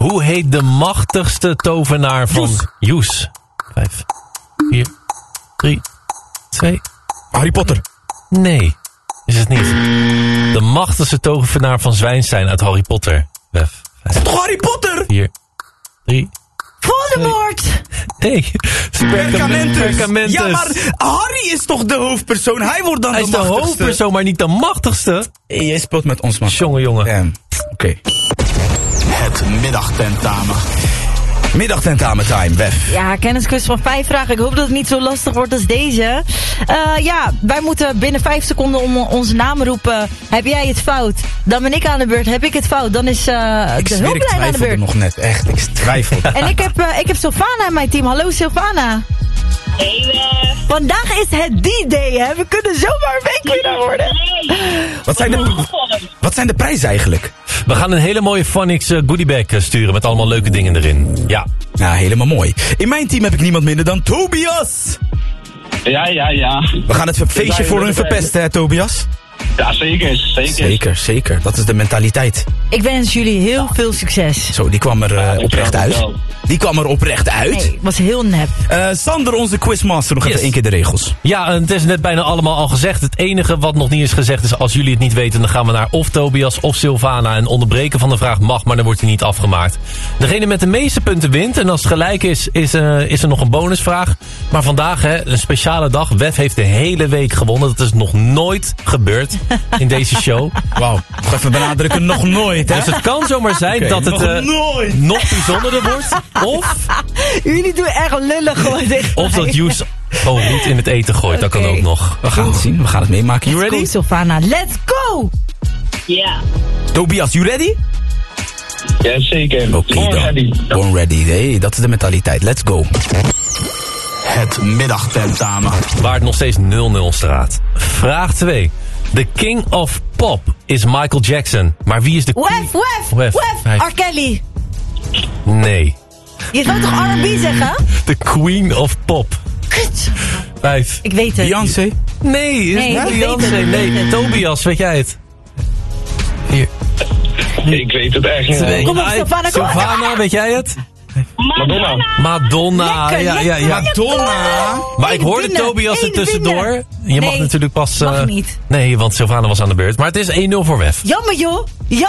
Hoe heet de machtigste tovenaar van Joes? 5, 4, 3, 2... Harry Potter. Nee, is het niet. De machtigste tovenaar van Zwijnstein uit Harry Potter. Wef. Toch Harry Potter? 4, 3... Voldemort! Nee, Perkamentus. Ja, maar Harry is toch de hoofdpersoon? Hij wordt dan Hij is de hoofdpersoon, maar niet de machtigste. Hey, jij speelt met ons, man. Jongen. Oké. Het middagtentamen. Middagtentamen time, Bef. Ja, kennisquiz van 5 vragen. Ik hoop dat het niet zo lastig wordt als deze. Wij moeten binnen 5 seconden om onze naam roepen. Heb jij het fout? Dan ben ik aan de beurt. Heb ik het fout? Dan is de hulplijn aan de beurt. Nog net, echt. Ik twijfel. En ik heb Sylvana in mijn team. Hallo Sylvana. Hey Wef. Vandaag is het D-Day, hè? We kunnen zomaar een weekwinnaar worden. Wat zijn de prijzen eigenlijk? We gaan een hele mooie Phonics goodiebag sturen met allemaal leuke dingen erin. Ja. Nou, helemaal mooi. In mijn team heb ik niemand minder dan Tobias. Ja. We gaan het feestje voor hun verpesten, hè, Tobias? Ja, zeker. Dat is de mentaliteit. Ik wens jullie heel veel succes. Zo, die kwam er oprecht uit. Nee, het was heel nep. Sander, onze quizmaster, nog even één keer de regels. Ja, het is net bijna allemaal al gezegd. Het enige wat nog niet is gezegd is, als jullie het niet weten, dan gaan we naar of Tobias of Sylvana. En onderbreken van de vraag mag, maar dan wordt hij niet afgemaakt. Degene met de meeste punten wint. En als het gelijk is er nog een bonusvraag. Maar vandaag, hè, een speciale dag. Wef heeft de hele week gewonnen. Dat is nog nooit gebeurd in deze show. Wauw, nog even benadrukken, nog nooit, hè? Dus het kan zomaar zijn dat het nog bijzonderder wordt. Of... Jullie doen echt lullig gewoon tegen Of dat Joes gewoon niet in het eten gooit. Dat kan ook nog. We gaan het zien, we gaan het meemaken. You ready? Let's go, Sylvana. Let's go! Ja. Tobias, you ready? Ja, zeker. Born ready. Hey, dat is de mentaliteit. Let's go. Het middagtentamen. Waar het nog steeds 0-0 staat. Vraag 2. De king of pop is Michael Jackson. Maar wie is de Wef. R. Kelly. Nee. Je zou toch R&B zeggen? De queen of pop. Kut. 5. Ik weet het. Beyoncé? Nee, is niet Beyoncé. Nee, Tobias, weet jij het? 4. Ik weet het echt niet. Kom op, Sylvana, kom op. Sylvana, weet jij het? Madonna. Lekker. Ja. Madonna. Maar ik hoorde Tobias er tussendoor. Je mag natuurlijk pas... mag niet. Nee, want Sylvana was aan de beurt. Maar het is 1-0 voor Wef. Jammer joh.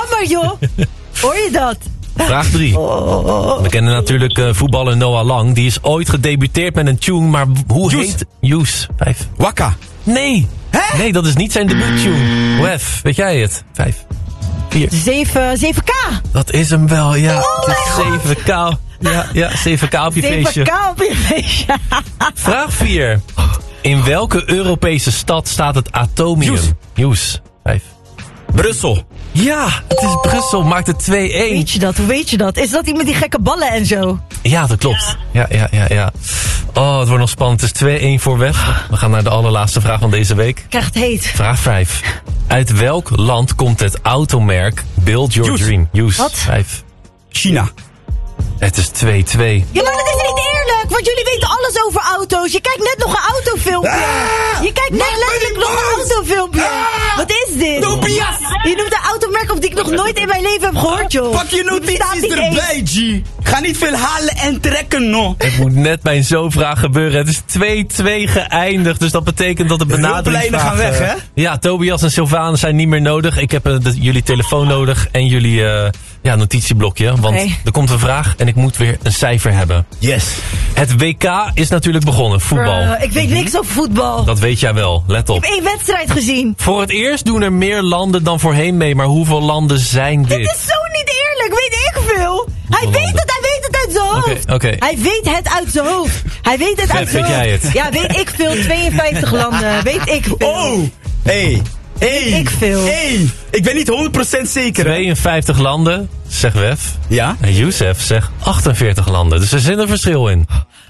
Hoor je dat? Vraag 3. We kennen natuurlijk voetballer Noah Lang. Die is ooit gedebuteerd met een tune. Maar hoe heet... Joes. 5. Waka. Nee. Hè? Nee, dat is niet zijn debuuttune. Wef, weet jij het? 5. 4. 7K. Dat is hem wel, ja. Het is 7K. Ja, 7K op je feestje. 7K op je feestje. Vraag 4. In welke Europese stad staat het atomium? Joes. 5. Brussel. Ja, het is Brussel. Maakt het 2-1. Weet je dat? Hoe weet je dat? Is dat die met die gekke ballen en zo? Ja, dat klopt. Ja. Oh, het wordt nog spannend. Het is 2-1 voor Wef. We gaan naar de allerlaatste vraag van deze week. Krijg het heet. Vraag 5. Uit welk land komt het automerk Build Your Dream? Joes. Wat? 5. China. Het is 2-2. Ja, maar dat is niet eerlijk, want jullie weten alles over auto's. Je kijkt net nog een autofilmpje. Je kijkt net letterlijk nog een autofilmpje. Wat is dit? Tobias! Je noemt een automerk op die ik nog nooit in mijn leven heb gehoord, joh. Pak je notities erbij, G. Ga niet veel halen en trekken, no. Het moet net bij zo'n vraag gebeuren. Het is 2-2 geëindigd. Dus dat betekent dat de benaderingsvragen... gaan weg, hè? Ja, Tobias en Sylvana zijn niet meer nodig. Ik heb jullie telefoon nodig en jullie notitieblokje. Want er komt een vraag en ik moet weer een cijfer hebben. Yes. Het WK is natuurlijk begonnen, voetbal. Ik weet niks over voetbal. Dat weet jij wel, let op. Ik heb 1 wedstrijd gezien. Voor het eerst doen er meer landen dan voorheen mee. Maar hoeveel landen zijn dit? Dit is zo niet eerlijk, weet ik veel. Hij weet het uit zijn hoofd. Oké. Hij weet het uit zijn hoofd. Weet jij het? Ja, weet ik veel. 52 landen, weet ik veel. Oh, hey. Ik veel. Hey, ik ben niet 100% zeker. 52 landen, zegt Wef. Ja? En Youssef zegt 48 landen. Dus er zit een verschil in.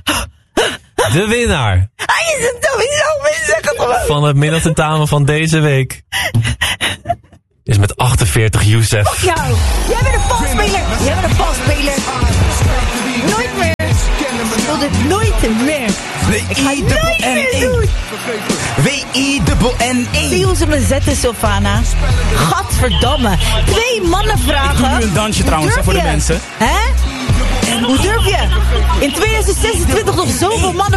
De winnaar Hij is het sowieso van het middagtentamen van deze week is met 48 Youssef. Fuck jou. Jij bent een valspeler. Nooit meer. Ik wil dit nooit meer. Ik ga het nooit meer doen. WI de Zie hoe ze me zetten, Sylvana. Gadverdamme. 2 mannen vragen. Ik doe nu een dansje trouwens voor de mensen. Hè? Hoe durf je? In 2026 nog zoveel mannen